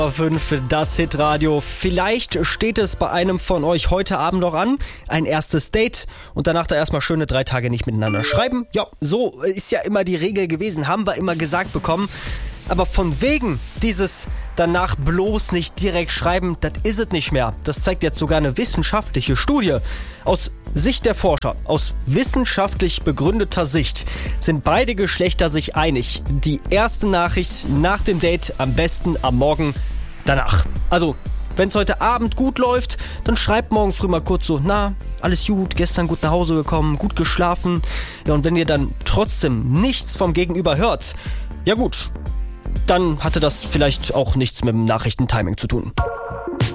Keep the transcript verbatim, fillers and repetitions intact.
fünf, das Hitradio. Vielleicht steht es bei einem von euch heute Abend noch an, ein erstes Date und danach da erstmal schöne drei Tage nicht miteinander schreiben. Ja, so ist ja immer die Regel gewesen, haben wir immer gesagt bekommen. Aber von wegen dieses danach bloß nicht direkt schreiben, das ist es nicht mehr. Das zeigt jetzt sogar eine wissenschaftliche Studie. Aus Sicht der Forscher, aus wissenschaftlich begründeter Sicht, sind beide Geschlechter sich einig. Die erste Nachricht nach dem Date am besten am Morgen danach. Also, wenn es heute Abend gut läuft, dann schreibt morgen früh mal kurz so, na, alles gut, gestern gut nach Hause gekommen, gut geschlafen. Ja, und wenn ihr dann trotzdem nichts vom Gegenüber hört, ja gut, dann hatte das vielleicht auch nichts mit dem Nachrichtentiming zu tun.